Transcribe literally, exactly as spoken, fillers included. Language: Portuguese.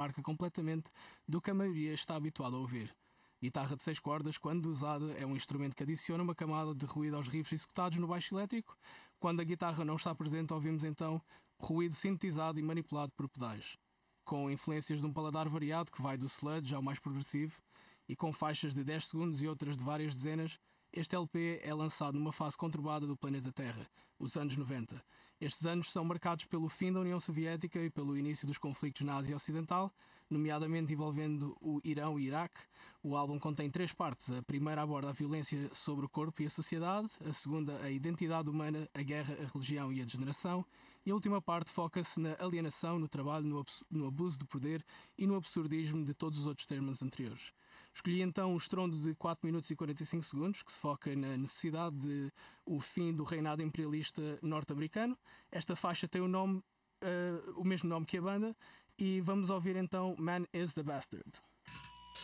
demarca completamente do que a maioria está habituada a ouvir. Guitarra de seis cordas, quando usada, é um instrumento que adiciona uma camada de ruído aos riffs executados no baixo elétrico. Quando a guitarra não está presente, ouvimos então ruído sintetizado e manipulado por pedais, com influências de um paladar variado que vai do sludge ao mais progressivo, e com faixas de dez segundos e outras de várias dezenas. Este L P é lançado numa fase conturbada do planeta Terra, os anos noventa. Estes anos são marcados pelo fim da União Soviética e pelo início dos conflitos na Ásia Ocidental, nomeadamente envolvendo o Irão e Iraque. O álbum contém três partes. A primeira aborda a violência sobre o corpo e a sociedade, a segunda a identidade humana, a guerra, a religião e a degeneração, e a última parte foca-se na alienação, no trabalho, no, no abuso de poder e no absurdismo de todos os outros termos anteriores. Escolhi então o estrondo de quatro minutos e quarenta e cinco segundos, que se foca na necessidade de o fim do reinado imperialista norte-americano. Esta faixa tem o nome, uh, o mesmo nome que a banda, e vamos ouvir então Man is the Bastard.